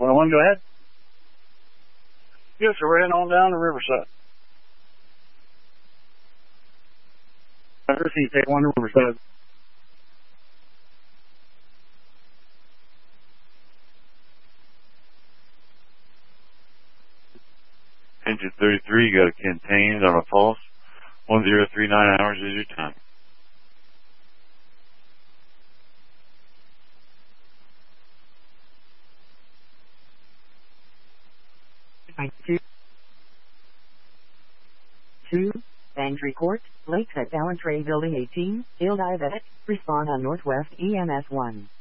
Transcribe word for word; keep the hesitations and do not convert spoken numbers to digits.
one oh one, go ahead. Yes, sir, we're heading on down to Riverside. Riverside, take one to Riverside. Engine thirty-three, you got a contained on a pulse. one zero three nine hours is your time. Two, two, Bangtree Court, Lakes at Ballantrae Building eighteen, ill diabetic, respond on Northwest E M S one.